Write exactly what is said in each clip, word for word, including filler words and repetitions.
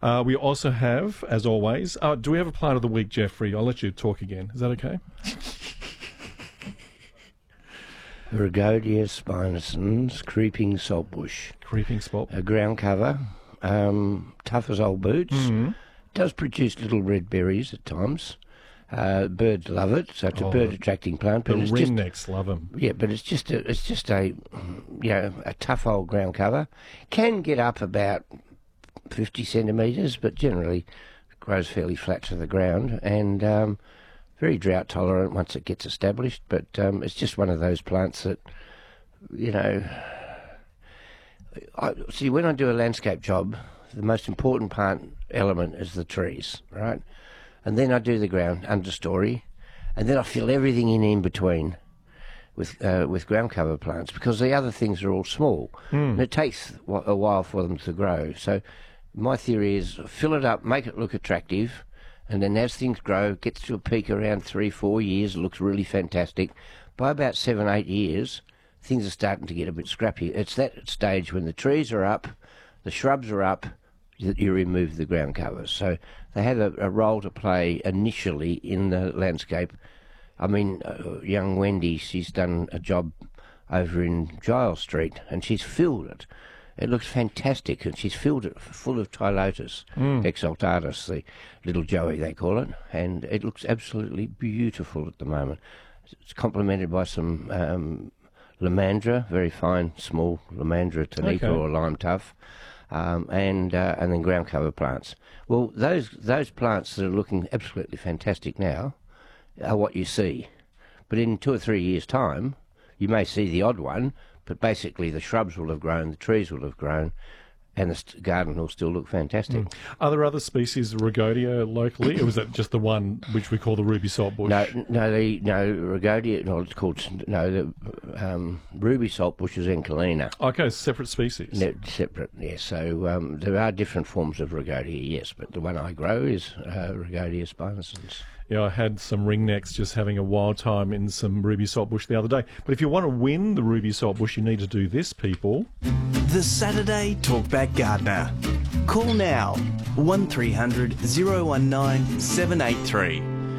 Uh, we also have, as always, uh, do we have a plant of the week, Jeffrey? I'll let you talk again. Is that okay? Rhagodia spinosans, creeping saltbush. Creeping spot. A ground cover, um, tough as old boots. Mm-hmm. Does produce little red berries at times. Uh, birds love it, so it's a Oh, bird-attracting plant. The But it's just, ringnecks love them. yeah, but it's just a, it's just a, you know, a tough old ground cover. Can get up about fifty centimetres, but generally grows fairly flat to the ground and um, very drought tolerant once it gets established. But um, it's just one of those plants that, you know, I, see, when I do a landscape job, the most important part element is the trees, right? And then I do the ground understory, and then I fill everything in in between with uh, with ground cover plants, because the other things are all small, Mm. and it takes a while for them to grow. So my theory is fill it up, make it look attractive, and then as things grow, it gets to a peak around three, four years, it looks really fantastic. By about seven, eight years, things are starting to get a bit scrappy. It's that stage when the trees are up, the shrubs are up, that you remove the ground covers. So they have a, a role to play initially in the landscape. I mean, uh, young Wendy, she's done a job over in Giles Street, and she's filled it. It looks fantastic, and she's filled it full of Tylotus Mm. exaltatus, the little Joey they call it, and it looks absolutely beautiful at the moment. It's complemented by some um, Lomandra, very fine, small Lomandra tonica Okay. or lime tuff. Um, and uh, and then ground cover plants. Well, those those plants that are looking absolutely fantastic now are what you see. But in two or three years' time, you may see the odd one, but basically the shrubs will have grown, the trees will have grown, and the st- garden will still look fantastic. Mm. Are there other species of Rhagodia locally, or was that just the one which we call the ruby saltbush? No, no, the no Rhagodia. No, it's called no. The um, ruby saltbush is Encolina. Okay, separate species. No, separate, yes. So um, there are different forms of Rhagodia, yes, but the one I grow is uh, Rhagodia spinosans. Yeah, I had some ringnecks just having a wild time in some ruby saltbush the other day. But if you want to win the ruby saltbush, you need to do this, people. The Saturday Talkback Gardener. Call now, one three hundred, oh one nine, seven eight three.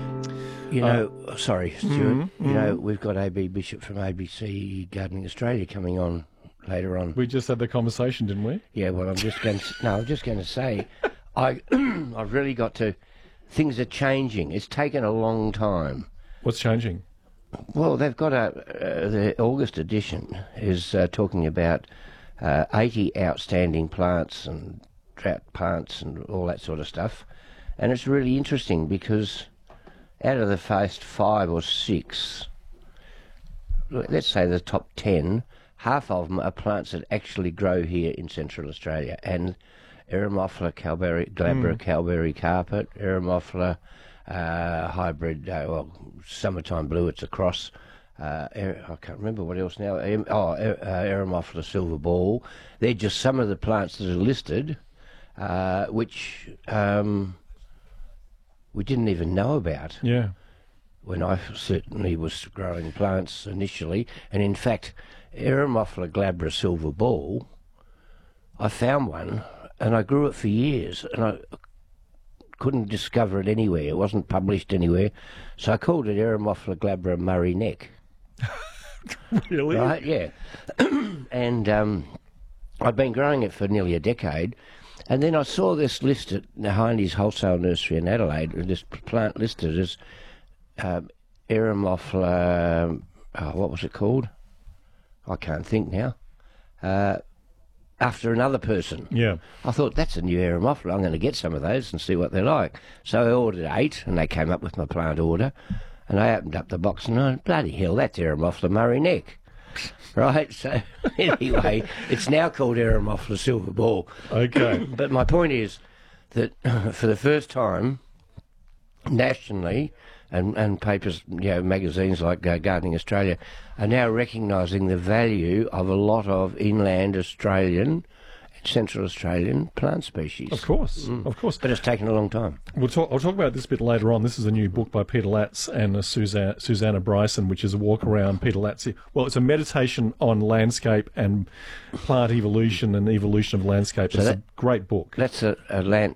You know, sorry, Stuart. mm, you know, we've got A B Bishop from A B C Gardening Australia coming on later on. We just had the conversation, didn't we? Yeah, well, I'm just going to, no, I'm just going to say, I, I've really got to, things are changing. It's taken a long time. What's changing? Well, they've got a, uh, the August edition is uh, talking about uh, eighty outstanding plants and drought plants and all that sort of stuff. And it's really interesting because out of the first five or six, let's say the top ten, half of them are plants that actually grow here in Central Australia. And Eremophila calberi, glabra Mm. cowberry carpet, Eremophila uh, hybrid, uh, well, summertime blue, it's a cross. Uh, er, I can't remember what else now. Um, oh, er, uh, Eremophila silver ball. They're just some of the plants that are listed, uh, which um, we didn't even know about Yeah. when I certainly was growing plants initially. And in fact, Eremophila glabra silver ball, I found one and I grew it for years and I couldn't discover it anywhere. It wasn't published anywhere. So I called it Eremophila glabra Murray neck. Really? Right, yeah. and um, I'd been growing it for nearly a decade. And then I saw this list at Hindy's Wholesale Nursery in Adelaide, this plant listed as um, Eremophila, oh, what was it called? I can't think now. Uh, after another person. Yeah. I thought, that's a new Eremophila. I'm going to get some of those and see what they're like. So I ordered eight, and they came up with my plant order. And I opened up the box, and oh, bloody hell, that's Eremophila Murray neck. Right, so anyway, it's now called Eremophila silver ball. Okay. But my point is that for the first time, nationally, and, and papers, you know, magazines like uh, Gardening Australia are now recognising the value of a lot of inland Australian and Central Australian plant species. Of course, of course. But it's taken a long time. We'll talk, I'll talk about this a bit later on. This is a new book by Peter Latz and uh, Susanna, Susanna Bryson, which is a walk around Peter Latz. Well, it's a meditation on landscape and plant evolution and evolution of landscapes. So it's that- a great book. That's a, a land